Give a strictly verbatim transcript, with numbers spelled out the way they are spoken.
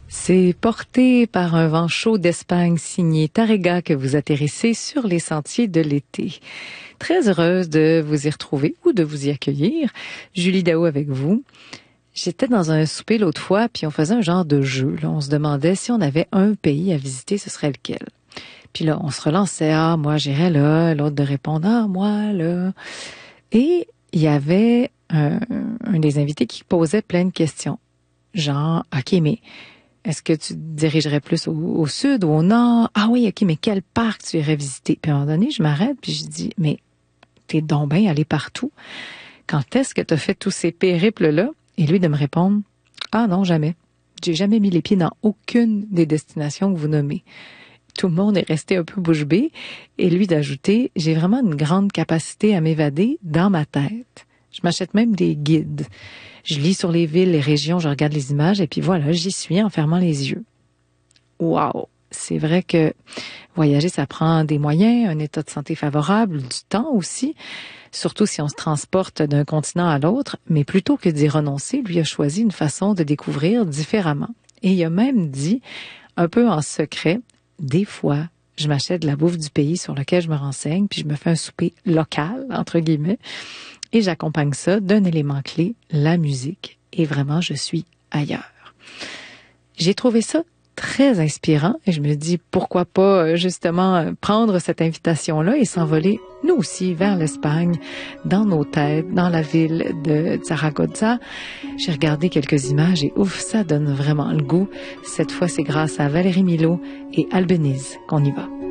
C'est porté par un vent chaud d'Espagne signé Tárrega que vous atterrissez sur les sentiers de l'été. Très heureuse de vous y retrouver ou de vous y accueillir. Julie Daou avec vous. J'étais dans un souper l'autre fois, puis on faisait un genre de jeu. Là, on se demandait si on avait un pays à visiter, ce serait lequel. Puis là, on se relançait, ah, moi j'irais là, l'autre de répondre, ah, moi là. Et il y avait un, un des invités qui posait plein de questions. Genre, OK, mais est-ce que tu te dirigerais plus au, au sud ou au nord? Ah oui, OK, mais quel parc tu irais visiter? Puis à un moment donné, je m'arrête puis je dis, mais t'es donc bien allé partout. Quand est-ce que t'as fait tous ces périples-là? Et lui de me répondre, ah non, jamais. J'ai jamais mis les pieds dans aucune des destinations que vous nommez. Tout le monde est resté un peu bouche bée. Et lui d'ajouter, j'ai vraiment une grande capacité à m'évader dans ma tête. Je m'achète même des guides. Je lis sur les villes, les régions, je regarde les images et puis voilà, j'y suis en fermant les yeux. Wow! C'est vrai que voyager, ça prend des moyens, un état de santé favorable, du temps aussi, surtout si on se transporte d'un continent à l'autre, mais plutôt que d'y renoncer, lui a choisi une façon de découvrir différemment. Et il a même dit, un peu en secret, des fois, je m'achète de la bouffe du pays sur lequel je me renseigne, puis je me fais un souper local, entre guillemets, et j'accompagne ça d'un élément clé, la musique. Et vraiment, je suis ailleurs. J'ai trouvé ça très inspirant et je me dis pourquoi pas justement prendre cette invitation-là et s'envoler nous aussi vers l'Espagne, dans nos têtes, dans la ville de Zaragoza. J'ai regardé quelques images et ouf, ça donne vraiment le goût. Cette fois, c'est grâce à Valérie Milot et Albéniz qu'on y va.